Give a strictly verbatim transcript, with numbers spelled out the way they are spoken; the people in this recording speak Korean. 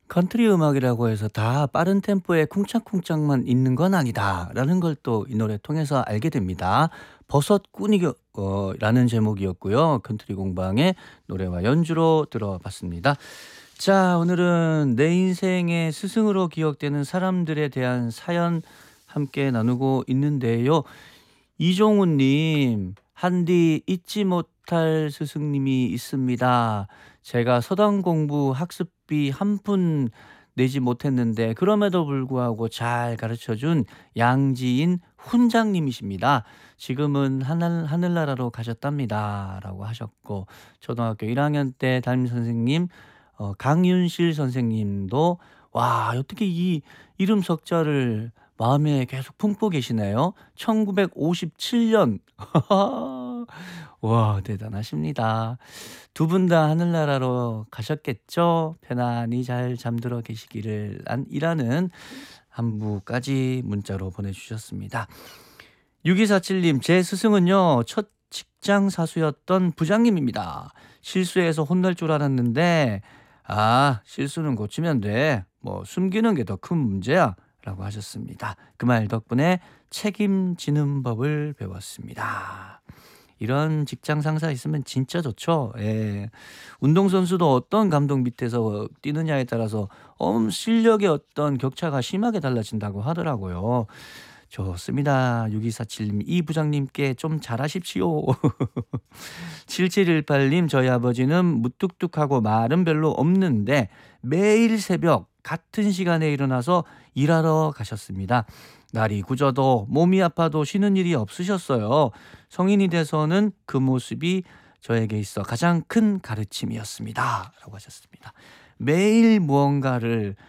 컨트리 음악이라고 해서 다 빠른 템포의 쿵짝쿵짝만 있는 건 아니다라는 걸 또 이 노래 통해서 알게 됩니다. 버섯꾼이 어 라는 제목이었고요. 컨트리 공방의 노래와 연주로 들어봤습니다. 자, 오늘은 내 인생의 스승으로 기억되는 사람들에 대한 사연 함께 나누고 있는데요. 이종훈 님, "한디 잊지 못할 스승님이 있습니다. 제가 서당 공부 학습비 한 푼 내지 못했는데 그럼에도 불구하고 잘 가르쳐 준 양지인 훈장님이십니다. 지금은 하늘 하늘나라로 가셨답니다."라고 하셨고, 초등학교 일 학년 때 담임 선생님 어 강윤실 선생님도, 와, 어떻게 이 이름 석자를 마음에 계속 품고 계시네요. 천구백오십칠 년. 와, 대단하십니다. 두 분 다 하늘나라로 가셨겠죠? 편안히 잘 잠들어 계시기를 안 이라는 한부까지 문자로 보내주셨습니다. 육이사칠 님, "제 스승은요, 첫 직장 사수였던 부장님입니다. 실수해서 혼날 줄 알았는데, 아, 실수는 고치면 돼. 뭐 숨기는 게 더 큰 문제야. 라고 하셨습니다. 그 말 덕분에 책임지는 법을 배웠습니다." 이런 직장 상사 있으면 진짜 좋죠. 예. 운동선수도 어떤 감독 밑에서 뛰느냐에 따라서 엄 실력의 어떤 격차가 심하게 달라진다고 하더라고요. 좋습니다. 육이사칠 님, 이 부장님께 좀 잘하십시오. 칠칠일팔 님, "저희 아버지는 무뚝뚝하고 말은 별로 없는데 매일 새벽 같은 시간에 일어나서 일하러 가셨습니다. 날이 굳어도 몸이 아파도 쉬는 일이 없으셨어요. 성인이 돼서는 그 모습이 저에게 있어 가장 큰 가르침이었습니다." 라고 하셨습니다. 매일 무언가를